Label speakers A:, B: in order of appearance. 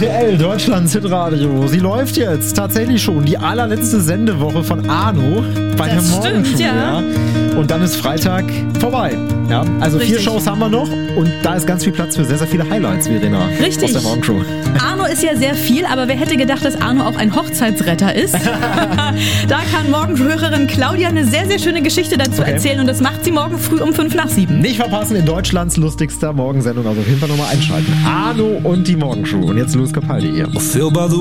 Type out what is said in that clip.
A: RTL, Deutschlands Hitradio. Sie läuft jetzt tatsächlich schon die allerletzte Sendewoche von Arno bei der Morgenshow. Ja. Und dann ist Freitag vorbei. Ja, also richtig. 4 Shows haben wir noch und da ist ganz viel Platz für sehr, sehr viele Highlights, Verena.
B: Richtig.
A: Aus der Morgenshow.
B: Arno ist ja sehr viel, aber wer hätte gedacht, dass Arno auch ein Hochzeitsretter ist? Da kann Morgenhörerin Claudia eine sehr, sehr schöne Geschichte dazu erzählen und das macht sie morgen früh um 6:55.
A: Nicht verpassen in Deutschlands lustigster Morgensendung, also auf jeden Fall nochmal einschalten. Arno und die Morgenshow. Und jetzt Louis Capaldi hier.